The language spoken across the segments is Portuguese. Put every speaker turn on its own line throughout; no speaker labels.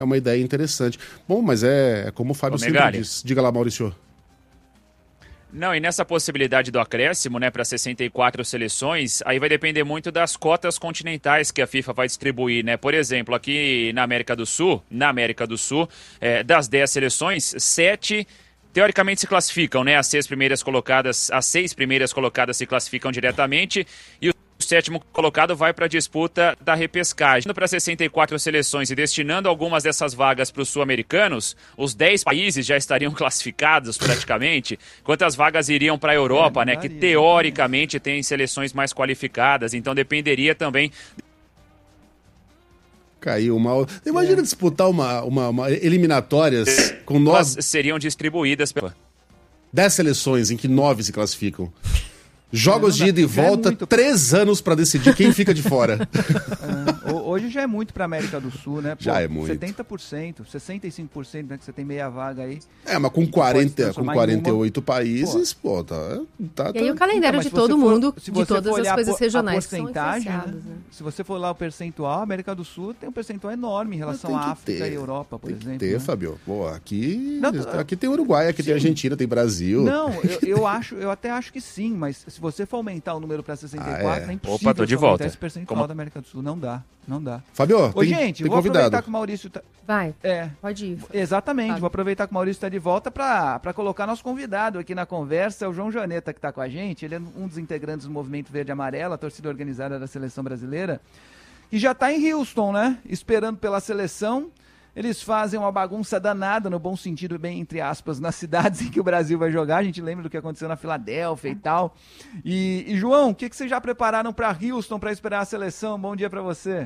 É uma ideia interessante. Bom, mas é como o Fábio sempre diz. Diga lá, Maurício.
Não, e nessa possibilidade do acréscimo, né, para 64 seleções, aí vai depender muito das cotas continentais que a FIFA vai distribuir, né? Por exemplo, aqui na América do Sul, das 10 seleções, 7 teoricamente se classificam, né? As seis primeiras colocadas se classificam diretamente e o sétimo colocado vai para a disputa da repescagem. Indo para 64 seleções e destinando algumas dessas vagas para os sul-americanos, os 10 países já estariam classificados praticamente. Quantas vagas iriam para a Europa, né? Que teoricamente tem seleções mais qualificadas, então dependeria também.
Caiu mal. Imagina disputar uma eliminatórias com 9.
Seriam distribuídas
10 seleções em que 9 se classificam. Jogos de ida e volta, 3 anos pra decidir quem fica de fora.
Hoje já é muito pra América do Sul, né? Pô,
já é muito.
70%, 65%, né? Que você tem meia vaga aí.
Mas com 48 países, pô, tá.
E aí o calendário de todo mundo, de todas as coisas regionais
que são influenciadas, né? Se você for lá o percentual, a América do Sul tem um percentual enorme em relação à África e Europa, por exemplo.
Tem, Fabio. Pô, aqui tem Uruguai, aqui tem Argentina, tem Brasil.
Não, eu até acho que sim, mas se você for aumentar o número para 64, é impossível.
Opa, tô de volta.
Esse percentual da América do Sul. Não dá.
Fabio,
gente, vou aproveitar que o Maurício tá...
Vai, pode ir.
Exatamente,
Fábio.
Vou aproveitar que o Maurício está de volta para colocar nosso convidado aqui na conversa, é o João Janeta que está com a gente. Ele é um dos integrantes do Movimento Verde e Amarelo, a torcida organizada da Seleção Brasileira, e já está em Houston, né? Esperando pela seleção. Eles fazem uma bagunça danada, no bom sentido, bem entre aspas, nas cidades em que o Brasil vai jogar. A gente lembra do que aconteceu na Filadélfia e tal. E João, o que vocês já prepararam para Houston para esperar a seleção? Bom dia para você.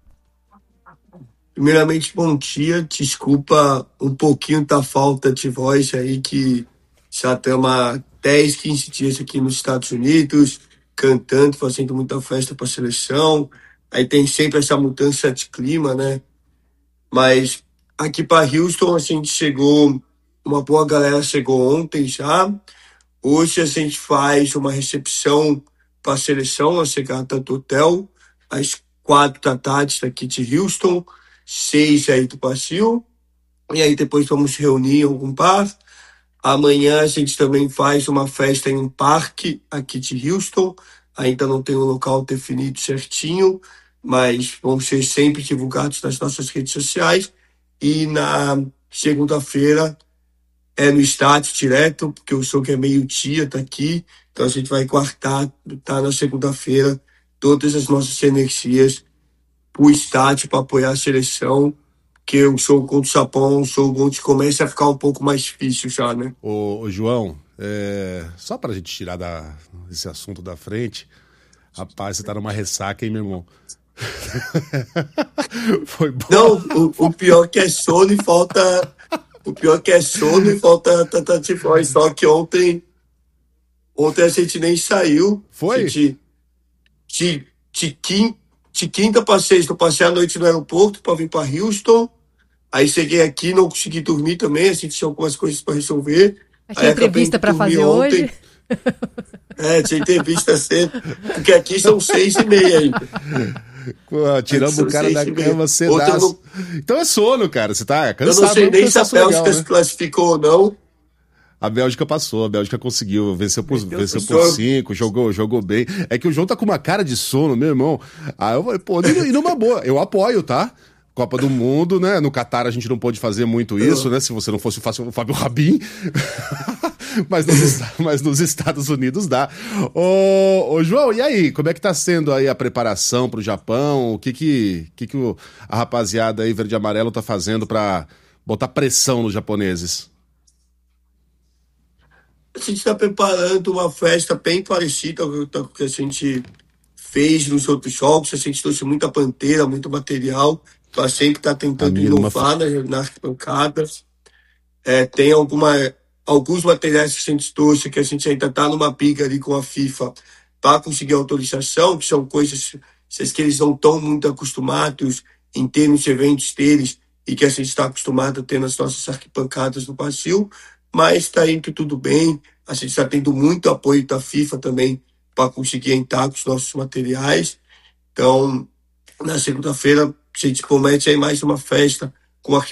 Primeiramente, bom dia. Desculpa um pouquinho da falta de voz aí, que já estamos há 10, 15 dias aqui nos Estados Unidos, cantando, fazendo muita festa para a seleção. Aí tem sempre essa mudança de clima, né? Mas aqui para Houston a gente chegou, uma boa galera chegou ontem já. Hoje a gente faz uma recepção para a seleção, a chegada do hotel, às 4 da tarde daqui de Houston, 6 aí do Brasil. E aí depois vamos reunir em algum bar. Amanhã a gente também faz uma festa em um parque aqui de Houston. Ainda não tem um local definido certinho, mas vão ser sempre divulgados nas nossas redes sociais. E na segunda-feira é no estádio direto, porque o jogo é meio-dia, tá aqui. Então a gente vai guardar, tá na segunda-feira, todas as nossas energias pro estádio para apoiar a seleção, porque o jogo contra o Japão é um jogo onde começa a ficar um pouco mais difícil já, né?
Ô João, só pra gente tirar esse assunto da frente, rapaz, você tá numa ressaca, hein, meu irmão? Foi bom.
Não, o pior que é sono e falta. O pior que é sono e falta de voz. Só que ontem a gente nem saiu.
Foi?
De quinta para sexta, eu passei a noite no aeroporto para vir para Houston. Aí cheguei aqui, não consegui dormir também. A gente tinha algumas coisas para resolver.
Tinha entrevista para fazer hoje.
Tinha entrevista sempre. Porque aqui são 6h30 ainda.
Tiramos o cara da cama cedaço. Então é sono, cara. Você tá cansado.
Eu não sei nem se a Bélgica se classificou ou não.
A Bélgica passou, a Bélgica conseguiu, venceu por 5, jogou bem. É que o João tá com uma cara de sono, meu irmão. Aí eu falei, e numa boa, eu apoio, tá? Copa do Mundo, né? No Catar a gente não pôde fazer muito isso, né? Se você não fosse o Fábio Rabin. mas nos Estados Unidos dá. Ô, João, e aí? Como é que tá sendo aí a preparação pro Japão? O que a rapaziada aí verde e amarelo tá fazendo pra botar pressão nos japoneses?
A gente está preparando uma festa bem parecida com o que a gente fez nos outros jogos. A gente trouxe muita panteira, muito material. Então, sempre está tentando inovar nas arquibancadas. Tem alguns materiais que a gente trouxe que a gente ainda está numa briga ali com a FIFA para conseguir autorização, que são coisas que eles não estão muito acostumados em ter nos eventos deles e que a gente está acostumado a ter nas nossas arquibancadas no Brasil. Mas está indo tudo bem. A gente está tendo muito apoio da FIFA também para conseguir entrar com os nossos materiais. Então, na segunda-feira, a gente promete aí mais uma festa com